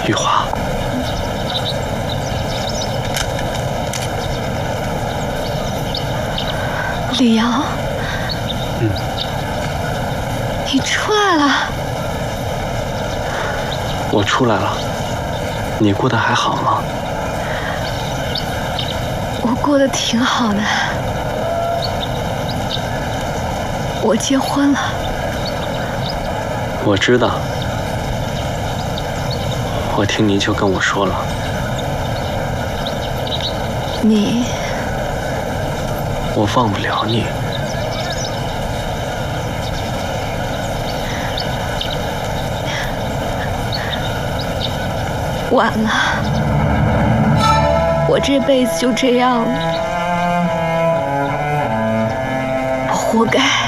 玉华， 李阳，你出来了。 我出来了。你过得还好吗？ 我过得挺好的。我结婚了。 我知道。我听泥鳅跟我说了。我忘不了你。 晚了，我这辈子就这样了，我活该。